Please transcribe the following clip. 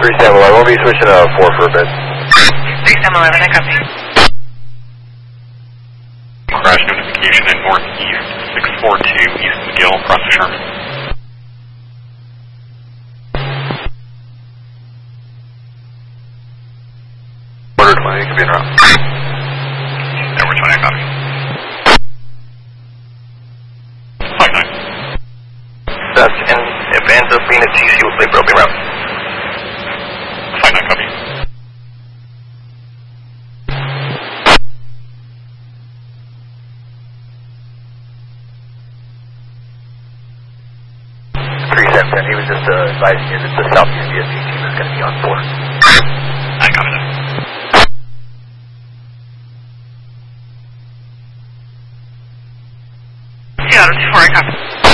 3711, we'll be switching to 4 for a bit. 3711, I copy. Crash notification in northeast 642 East McGill, crossing Sherman. Order 20, you can be en route. Number 20, I copy. 59. That's in advance of being at TC with Labor, will be around. 59, copy. He was just advising you that the Southeast VSP team is going to be on 4. I copy that. Yeah, 24, I copy.